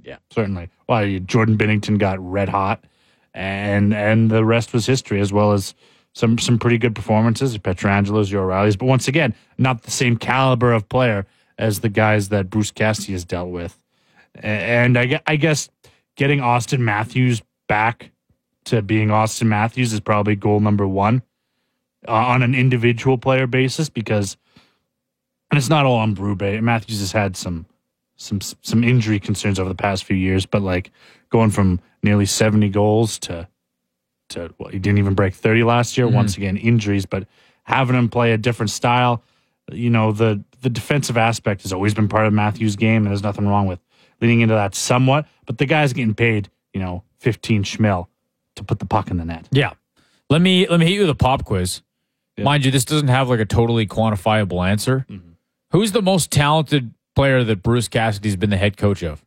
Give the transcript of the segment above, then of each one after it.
Yeah, certainly. Well, Jordan Binnington got red hot, and the rest was history, as well as some pretty good performances, Petrangelos, Joe O'Reilly's. But once again, not the same caliber of player as the guys that Bruce Cassidy has dealt with. And I guess getting Auston Matthews back to being Auston Matthews is probably goal number one on an individual player basis, because, and it's not all on Berube. Matthews has had some injury concerns over the past few years, but like going from nearly 70 goals to well, he didn't even break 30 last year. Once again, injuries, but having him play a different style, the defensive aspect has always been part of Matthews' game, and there's nothing wrong with leaning into that somewhat. But the guy's getting paid, 15 schmil to put the puck in the net. Yeah. Let me hit you with a pop quiz. Yeah. Mind you, this doesn't have like a totally quantifiable answer. Mm-hmm. Who's the most talented player that Bruce Cassidy's been the head coach of?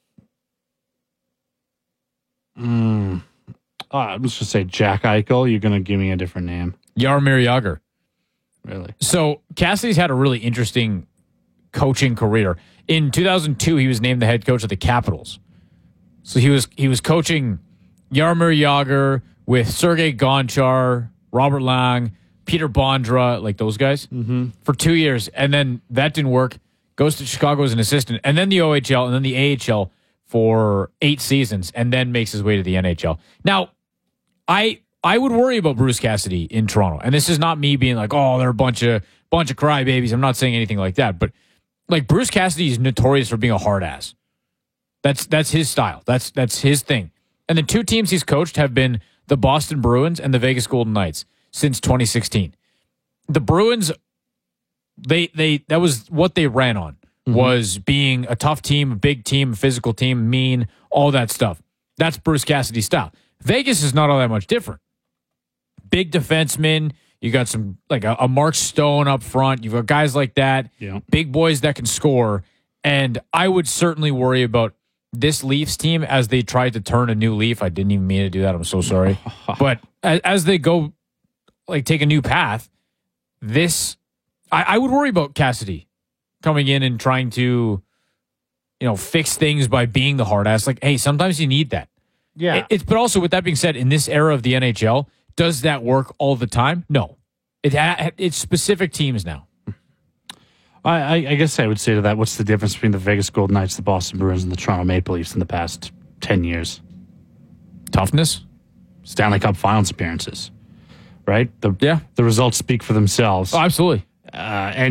Let's just say Jack Eichel. You're going to give me a different name. Jaromir Jagr. Really? So Cassidy's had a really interesting coaching career. In 2002, he was named the head coach of the Capitals. So he was coaching Jaromir Jagr with Sergei Gonchar, Robert Lang, Peter Bondra, like those guys, for 2 years. And then that didn't work. Goes to Chicago as an assistant, and then the OHL, and then the AHL for 8 seasons, and then makes his way to the NHL. Now, I would worry about Bruce Cassidy in Toronto. And this is not me being like, oh, they're a bunch of crybabies. I'm not saying anything like that. But like Bruce Cassidy is notorious for being a hard ass. That's his style. That's his thing. And the 2 teams he's coached have been the Boston Bruins and the Vegas Golden Knights since 2016. The Bruins, that was what they ran on, was being a tough team, a big team, a physical team, mean, all that stuff. That's Bruce Cassidy's style. Vegas is not all that much different. Big defensemen. You got some, like a Mark Stone up front. You've got guys like that. Yeah. Big boys that can score. And I would certainly worry about this Leafs team as they tried to turn a new leaf. I didn't even mean to do that. I'm so sorry. But as they go, like, take a new path, I would worry about Cassidy coming in and trying to, fix things by being the hard ass. Like, hey, sometimes you need that. Yeah. But also, with that being said, in this era of the NHL, does that work all the time? No. It's specific teams now. I guess I would say to that, what's the difference between the Vegas Golden Knights, the Boston Bruins, and the Toronto Maple Leafs in the past 10 years? Toughness? Stanley Cup Finals appearances, right? The results speak for themselves. Oh, absolutely. And